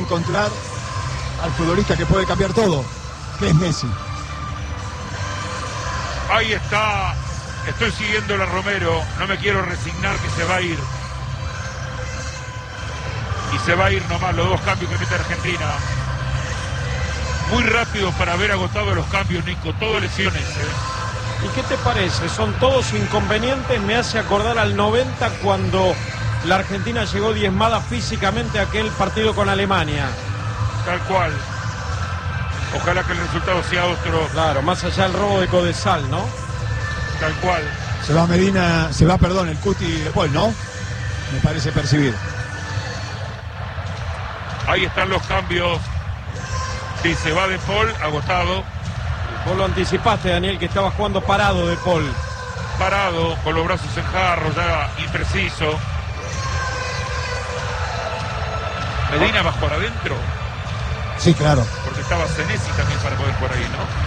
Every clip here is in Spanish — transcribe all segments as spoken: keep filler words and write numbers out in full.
encontrar al futbolista que puede cambiar todo, que es Messi. Ahí está, estoy siguiendo a Romero, no me quiero resignar que se va a ir. Y se va a ir nomás los dos cambios que mete Argentina. Muy rápido para haber agotado los cambios, Nico, todo lesiones. ¿eh? ¿Y qué te parece? Son todos inconvenientes, me hace acordar al noventa cuando la Argentina llegó diezmada físicamente a aquel partido con Alemania. Tal cual. Ojalá que el resultado sea otro. Claro, más allá del robo de Codesal, ¿no? Tal cual. Se va Medina, se va, perdón, el Cuti de Paul, ¿no? Me parece percibir. Ahí están los cambios. Sí, se va de Paul, agotado. Vos lo anticipaste, Daniel, que estaba jugando parado de Paul. Parado, con los brazos en jarro, ya impreciso. Medina va a jugar adentro. Sí, claro. Porque estaba Senesi también para poder por ahí,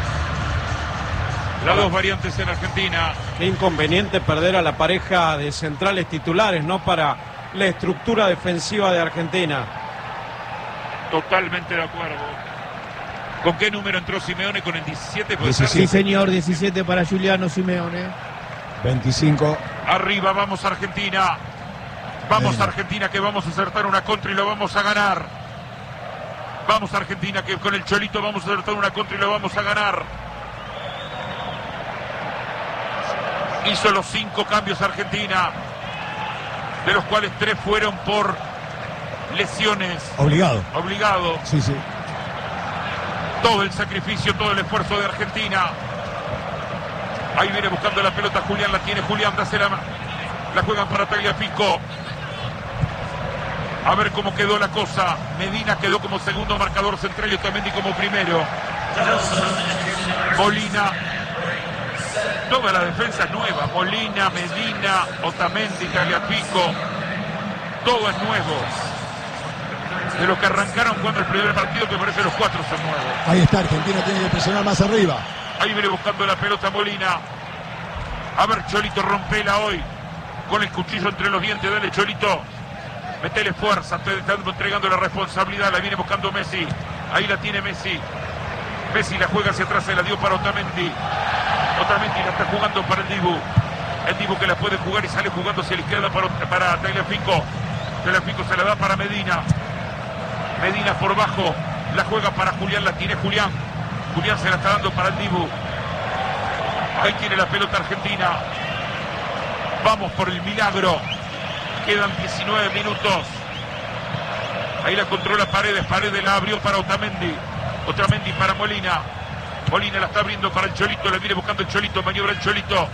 ¿no? Las dos variantes en Argentina. Qué inconveniente perder a la pareja de centrales titulares, ¿no? Para la estructura defensiva de Argentina. Totalmente de acuerdo. ¿Con qué número entró Simeone? ¿Con el diecisiete? Sí, señor, diecisiete para Giuliano Simeone. veinticinco. Arriba, vamos Argentina. Vamos Argentina, que vamos a acertar una contra y lo vamos a ganar. Vamos Argentina, que con el Cholito vamos a acertar una contra y lo vamos a ganar. Hizo los cinco cambios Argentina, de los cuales tres fueron por lesiones. Obligado. Obligado. Sí, sí. Todo el sacrificio, todo el esfuerzo de Argentina. Ahí viene buscando la pelota Julián, la tiene Julián, dásela. La juegan para Tagliafico. A ver cómo quedó la cosa. Medina quedó como segundo marcador central y Otamendi como primero. Molina. Toda la defensa es nueva. Molina, Medina, Otamendi, Tagliafico. Todo es nuevo. De los que arrancaron jugando el primer partido, que parece los cuatro son nuevos. Ahí está, Argentina tiene que presionar más arriba. Ahí viene buscando la pelota Molina. A ver, Cholito, rompela hoy. Con el cuchillo entre los dientes, dale Cholito. Metele fuerza, está entregando la responsabilidad, la viene buscando Messi. Ahí la tiene Messi. Messi la juega hacia atrás, se la dio para Otamendi. Otamendi la está jugando para el Dibu. El Dibu que la puede jugar y sale jugando hacia la izquierda para, para Tagliafico. Tagliafico se la da para Medina. Medina por bajo, la juega para Julián, la tiene Julián. Julián se la está dando para el Dibu. Ahí tiene la pelota Argentina. Vamos por el milagro. Quedan diecinueve minutos. Ahí la controla Paredes. Paredes la abrió para Otamendi. Otamendi para Molina. Molina la está abriendo para el Cholito. La viene buscando el Cholito. Maniobra el Cholito.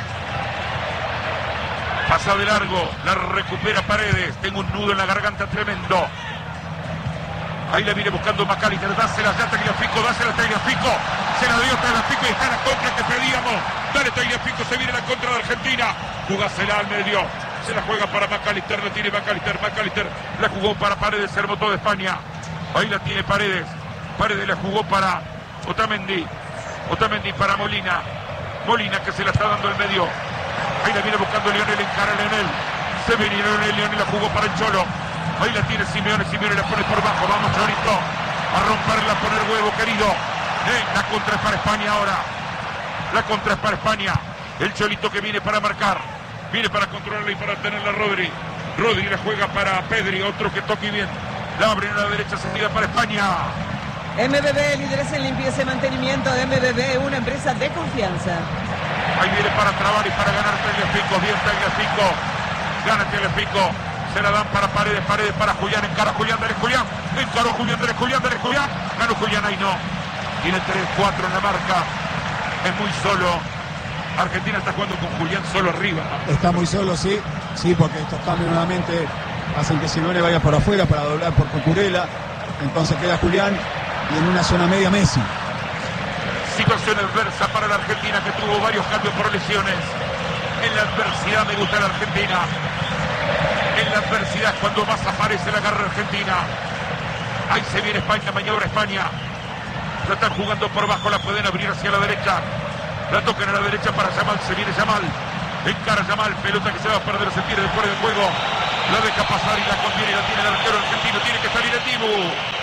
Pasa de largo. La recupera Paredes. Tengo un nudo en la garganta tremendo. Ahí la viene buscando McAllister. Dásela ya Tagliafico. Dásela a Tagliafico. Se la dio Tagliafico y está la contra que pedíamos. Dale Tagliafico. Se viene la contra de Argentina. Jugásela al medio. Se la juega para McAllister, la tiene McAllister, McAllister la jugó para Paredes, se armó toda España. Ahí la tiene Paredes. Paredes la jugó para Otamendi. Otamendi para Molina. Molina que se la está dando al medio. Ahí la viene buscando Lionel, encara a Lionel. Se viene Lionel, Lionel la jugó para el Cholo. Ahí la tiene Simeone, Simeone la pone por bajo. Vamos Cholito, a romperla, a poner huevo, querido. Eh, la contra es para España ahora. La contra es para España. El Cholito que viene para marcar. Viene para controlarla y para tenerla Rodri. Rodri la juega para Pedri, otro que toque bien. La abre en la derecha, salida para España. M B B, líderes en limpieza y mantenimiento de M B B, una empresa de confianza. Ahí viene para trabar y para ganar Tagliafico. Bien Tagliafico. Gana Tagliafico. Se la dan para Paredes, Paredes para Julián. Encara Julián, dale Julián. Encaró Julián, dale Julián, dale Julián. Ganó Julián, ahí no. Tiene tres cuatro en la marca. Es muy solo. Argentina está jugando con Julián solo arriba. Está muy solo, sí. Sí, porque estos cambios nuevamente hacen que Simeone vaya por afuera para doblar por Cucurella. Entonces queda Julián y en una zona media Messi. Situación adversa para la Argentina, que tuvo varios cambios por lesiones. En la adversidad me gusta la Argentina. En la adversidad cuando más aparece la garra argentina. Ahí se viene España, maniobra España. La están jugando por bajo, la pueden abrir hacia la derecha. La tocan a la derecha para Yamal, se viene Yamal. Encara Yamal, pelota que se va a perder, se pierde fuera de juego. La deja pasar y la contiene, la tiene el arquero argentino, tiene que salir el Dibu.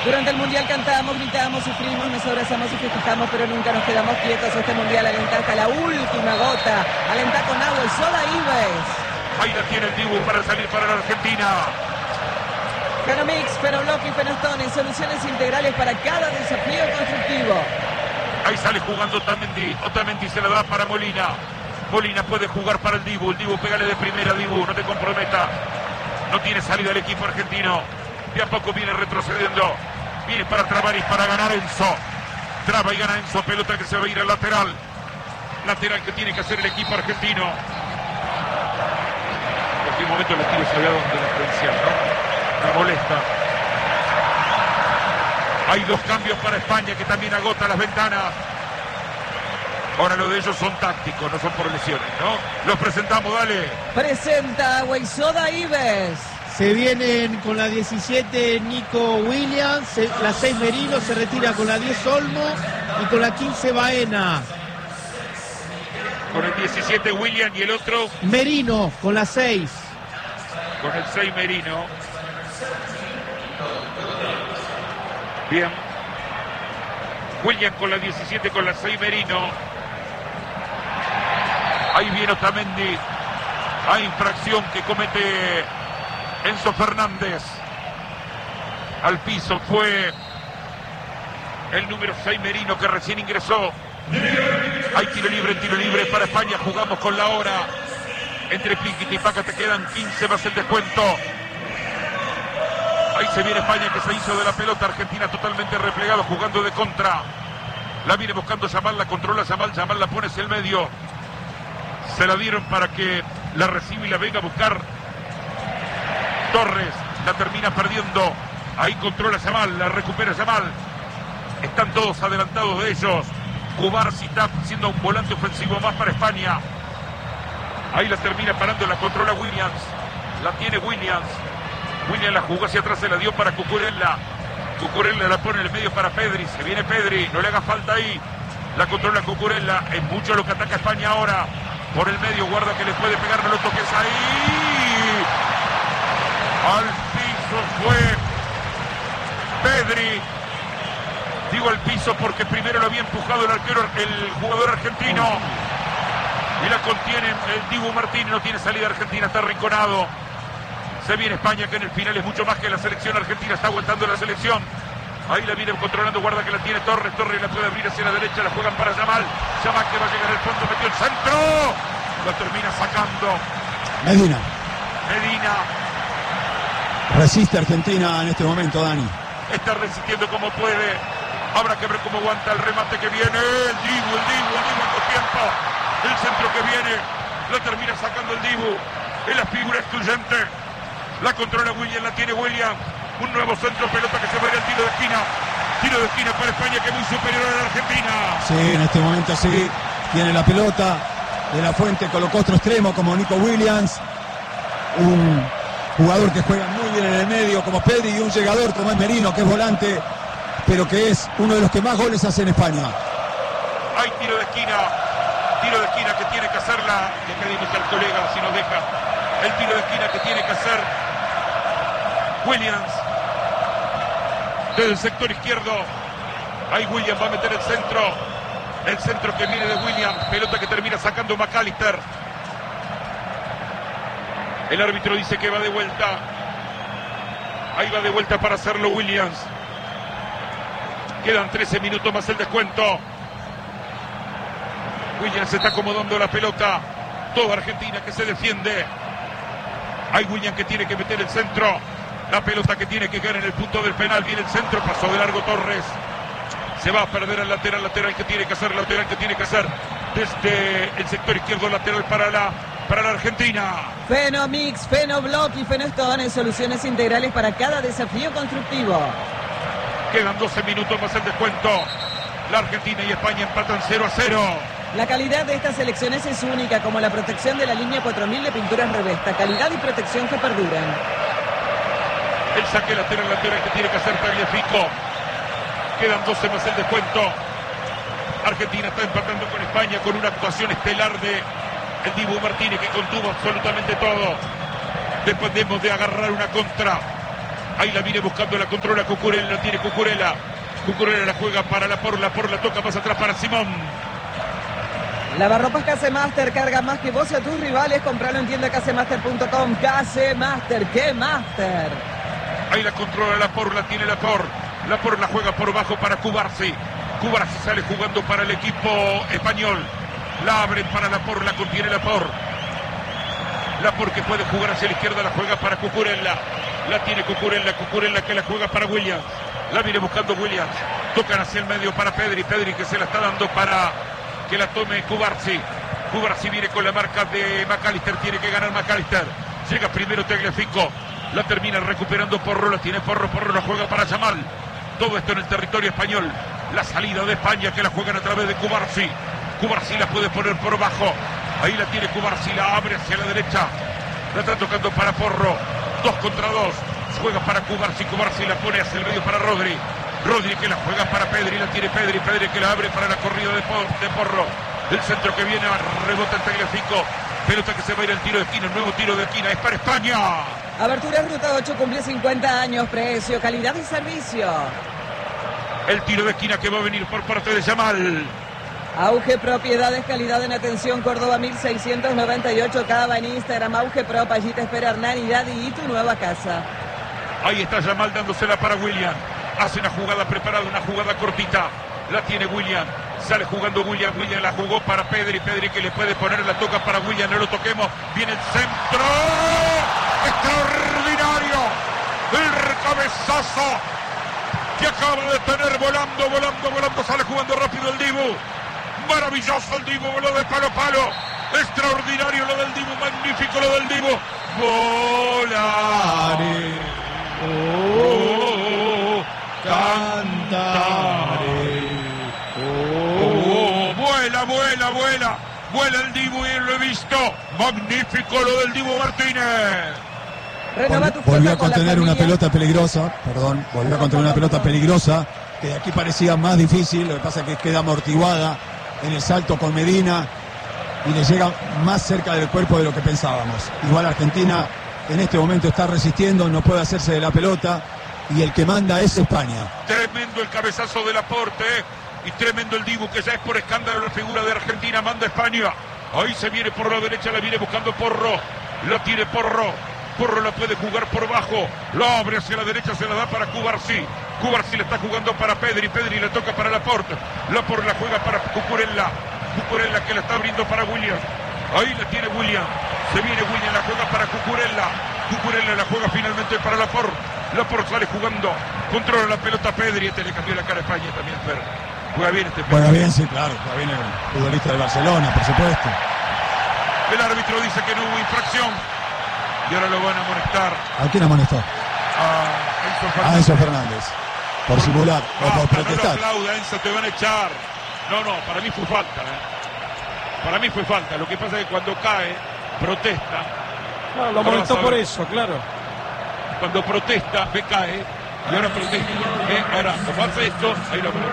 Durante el Mundial cantamos, gritamos, sufrimos, nos abrazamos y festejamos, pero nunca nos quedamos quietos. Este Mundial alenta hasta la última gota. Alenta con agua y soda Ives. Ahí la tiene el Dibu para salir para la Argentina. Fenomix, Fenoblock y Fenostone, soluciones integrales para cada desafío constructivo. Ahí sale jugando Otamendi. Otamendi se la da para Molina. Molina puede jugar para el Dibu. El Dibu, pégale de primera, Dibu, no te comprometa. No tiene salida el equipo argentino. De a poco viene retrocediendo. Viene para trabar y para ganar Enzo. Traba y gana Enzo. Pelota que se va a ir al lateral. Lateral que tiene que hacer el equipo argentino. En cualquier momento le tiro sabía dónde la diferencial, ¿no? Me molesta. Hay dos cambios para España que también agota las ventanas. Ahora lo de ellos son tácticos, no son por lesiones, ¿no? Los presentamos, dale. Presenta agua y soda Ives. Se vienen con la diecisiete Nico Williams, se- la seis Merino, se retira con la diez Olmo y con la quince Baena. Con el diecisiete William y el otro Merino con la seis. con el seis Merino. Bien. William con la diecisiete, con la seis Merino. Ahí viene Otamendi. Hay infracción que comete Enzo Fernández. Al piso fue el número seis Merino, que recién ingresó. Hay tiro libre, tiro libre para España. Jugamos con la hora. Entre Piquiti y Paca te quedan quince más el descuento. Ahí se viene España, que se hizo de la pelota. Argentina totalmente replegado, jugando de contra. La viene buscando Yamal, la controla Yamal. Yamal la pone hacia el medio. Se la dieron para que la reciba y la venga a buscar Torres. La termina perdiendo. Ahí controla Yamal, la recupera Yamal. Están todos adelantados de ellos. Cubarsi está siendo un volante ofensivo más para España. Ahí la termina parando, la controla Williams. La tiene Williams. Williams la jugó hacia atrás, se la dio para Cucurella. Cucurella la pone en el medio para Pedri. Se viene Pedri, no le haga falta ahí. La controla Cucurella. Es mucho lo que ataca España ahora. Por el medio, guarda que le puede pegar, no lo toques ahí. Al piso fue Pedri. Digo al piso porque primero lo había empujado el arquero, el jugador argentino. Y la contiene el Dibu Martínez, no tiene salida argentina, está arrinconado. Se viene España, que en el final es mucho más que la selección argentina, está aguantando la selección. Ahí la viene controlando, guarda que la tiene Torres, Torres la puede abrir hacia la derecha, la juegan para Yamal. Yamal que va a llegar al fondo, metió el centro. Lo termina sacando Medina. Medina. Resiste Argentina en este momento, Dani. Está resistiendo como puede. Habrá que ver cómo aguanta el remate que viene. El Dibu, el Dibu, el Dibu en tiempo. El centro que viene. Lo termina sacando el Dibu. Es la figura excluyente. La controla William, la tiene William. Un nuevo centro, pelota que se va a ir al tiro de esquina. Tiro de esquina para España, que es muy superior a la Argentina. Sí, en este momento sí. Tiene la pelota. De la Fuente colocó otro extremo como Nico Williams. Un jugador que juega muy bien en el medio como Pedri, y un llegador como es Merino, que es volante, pero que es uno de los que más goles hace en España. Hay tiro de esquina. Tiro de esquina que tiene que hacerla. Le pedimos al colega si nos deja. El tiro de esquina que tiene que hacer Williams. Desde el sector izquierdo. Ahí Williams va a meter el centro. El centro que viene de Williams. Pelota que termina sacando McAllister. El árbitro dice que va de vuelta. Ahí va de vuelta para hacerlo Williams. Quedan trece minutos más el descuento. Williams se está acomodando la pelota. Toda Argentina que se defiende. Hay Williams que tiene que meter el centro. La pelota que tiene que caer en el punto del penal. Viene el centro, pasó de largo Torres. Se va a perder el lateral, lateral que tiene que hacer, lateral que tiene que hacer. Desde el sector izquierdo, lateral para la, para la Argentina. Fenomix, Fenoblock y Fenostone, soluciones integrales para cada desafío constructivo. Quedan doce minutos más el descuento. La Argentina y España empatan cero a cero. La calidad de estas selecciones es única, como la protección de la línea cuatro mil de pinturas Revesta. Calidad y protección que perduran. El saque lateral, lateral que tiene que hacer Tagliafico. Quedan doce más el descuento. Argentina está empatando con España con una actuación estelar de el Dibu Martínez, que contuvo absolutamente todo. Dependemos de agarrar una contra. Ahí la viene buscando, la controla Cucurella, la tiene Cucurella. Cucurella la juega para la por, la por la toca más atrás para Simón. Lavarropas Casemaster, carga más que vos y a tus rivales. Compralo en tienda casemaster punto com. Casemaster, ¡qué master! Ahí la controla la por, la tiene la por. La por la juega por bajo para Cubarsi. Cubarsi sale jugando para el equipo español. La abre para la por, la contiene la por. La por que puede jugar hacia la izquierda, la juega para Cucurella. La tiene Cucurella, Cucurella que la juega para Williams. La viene buscando Williams. Tocan hacia el medio para Pedri. Pedri que se la está dando para que la tome Cubarsi. Cubarsi viene con la marca de McAllister. Tiene que ganar McAllister. Llega primero Tagliafico. La termina recuperando Porro. La tiene Porro. Porro la juega para Yamal. Todo esto en el territorio español. La salida de España que la juegan a través de Cubarsi. Cubarsi la puede poner por bajo. Ahí la tiene Cubarsi. La abre hacia la derecha. La está tocando para Porro. Dos contra dos. Juega para Cubarsi. Cubarsi la pone hacia el medio para Rodri. Rodri que la juega para Pedri. La tiene Pedri. Pedri que la abre para la corrida de, por, de Porro. El centro que viene. Rebota el Tagliafico. Pelota que se va a ir al tiro de esquina. El nuevo tiro de esquina. Es para España. Abertura Ruta ocho cumple cincuenta años. Precio, calidad y servicio. El tiro de esquina que va a venir por parte de Yamal. Auge Propiedades, calidad en atención, Córdoba mil seiscientos noventa y ocho, Cava en Instagram, Auge Prop, allí te espera Hernán y Daddy y tu nueva casa. Ahí está Yamal dándosela para William. Hace una jugada preparada, una jugada cortita. La tiene William. Sale jugando William. William la jugó para Pedri. Pedri que le puede poner la toca para William. No lo toquemos. Viene el centro. Extraordinario. El cabezazo que acaba de tener volando, volando, volando. Sale jugando rápido el Dibu. Maravilloso el Dibu. Voló de palo a palo. Extraordinario lo del Dibu. Magnífico lo del Dibu. Volare. Oh, cantaré. Oh, vuela, vuela, vuela. Vuela el Dibu y lo he visto. Magnífico lo del Dibu Martínez. Renova tu Volvió a con la contener una familia. pelota peligrosa, perdón, volvió a contener una pelota peligrosa, que de aquí parecía más difícil, lo que pasa es que queda amortiguada en el salto con Medina y le llega más cerca del cuerpo de lo que pensábamos. Igual Argentina en este momento está resistiendo, no puede hacerse de la pelota y el que manda es España. Tremendo el cabezazo del aporte, ¿eh? Y tremendo el Dibu, que ya es por escándalo la figura de Argentina, manda España. Ahí se viene por la derecha, la viene buscando Porro, la tiene Porro. Porro la puede jugar por bajo, la abre hacia la derecha, se la da para Cubarsi. Cubarsi la está jugando para Pedri, Pedri le toca para Laporte. Laporte la juega para Cucurella. Cucurella que la está abriendo para William. Ahí la tiene William. Se viene William, la juega para Cucurella. Cucurella la juega finalmente para Laporte. Laporte sale jugando, controla la pelota Pedri. Este le cambió la cara a España también, pero juega bien este. Juega bien, sí, claro, juega bien el futbolista de Barcelona, por supuesto. El árbitro dice que no hubo infracción. Y ahora lo van a amonestar. ¿A quién amonestó? A Enzo Fernández. A Enzo Fernández. Por simular o Ah, por pero protestar. No lo aplauda, Enzo, te van a echar. No, no, para mí fue falta. ¿eh? Para mí fue falta. Lo que pasa es que cuando cae, protesta. No, lo Ahora molestó vas a por ver. eso, claro. Cuando protesta, ve cae. Y ahora protesta. ¿eh? Ahora, como hace esto, ahí lo veo.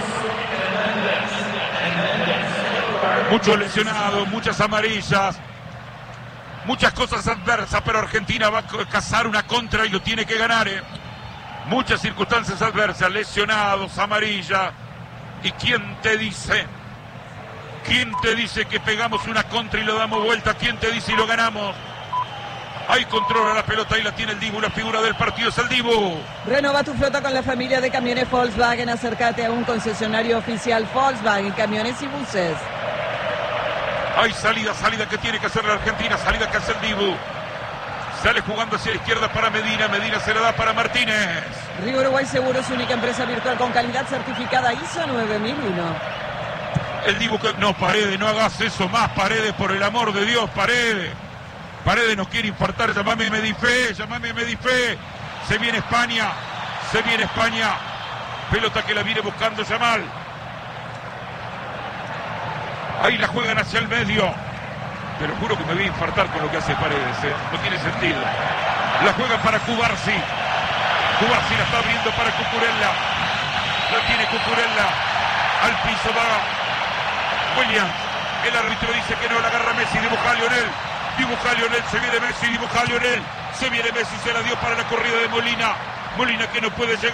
Muchos lesionados, muchas amarillas. Muchas cosas adversas, pero Argentina va a cazar una contra y lo tiene que ganar. ¿eh? Muchas circunstancias adversas, lesionados, amarilla. ¿Y quién te dice? ¿Quién te dice que pegamos una contra y lo damos vuelta? ¿Quién te dice y lo ganamos? Ahí controla la pelota, ahí la tiene el Dibu, la figura del partido es el Dibu. Renova tu flota con la familia de camiones Volkswagen. Acércate a un concesionario oficial Volkswagen, camiones y buses. Hay salida, salida que tiene que hacer la Argentina, salida que hace el Dibu. Sale jugando hacia la izquierda para Medina, Medina se la da para Martínez. Río Uruguay Seguros, única empresa virtual con calidad certificada I S O nueve mil uno. El Dibu que... No, Paredes, no hagas eso más, Paredes, por el amor de Dios, Paredes. Paredes nos quiere infartar, llamame Medifé, llamame Medifé. Se viene España, se viene España. Pelota que la viene buscando Yamal. Ahí la juegan hacia el medio. Pero juro que me voy a infartar con lo que hace Paredes, ¿eh? No tiene sentido. La juegan para Cubarsi. Cubarsi la está abriendo para Cucurella. La tiene Cucurella. Al piso va Williams. El árbitro dice que no, la agarra Messi, dibuja a Lionel. Dibuja a Lionel, se viene Messi, dibuja a Lionel. Se viene Messi, se la dio para la corrida de Molina. Molina que no puede llegar.